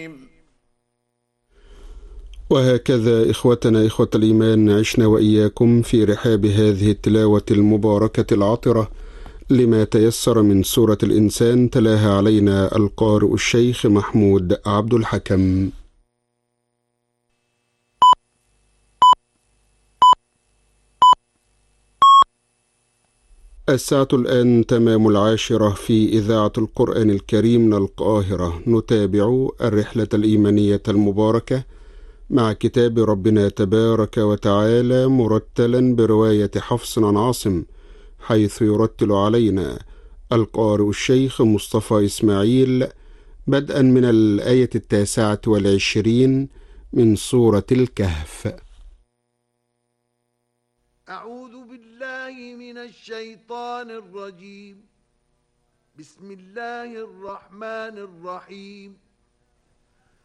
وهكذا إخوتنا إخوة الإيمان عشنا وإياكم في رحاب هذه التلاوة المباركة العطرة لما تيسر من سورة الإنسان، تلاها علينا القارئ الشيخ محمود عبد الحكم. الساعة الآن تمام 10 في إذاعة القرآن الكريم من القاهرة. نتابع الرحلة الإيمانية المباركة مع كتاب ربنا تبارك وتعالى مرتلا برواية حفص عن عاصم، حيث يرتل علينا القارئ الشيخ مصطفى إسماعيل بدءا من الآية 29 من سورة الكهف. أعوذ بالله من الشيطان الرجيم. بسم الله الرحمن الرحيم.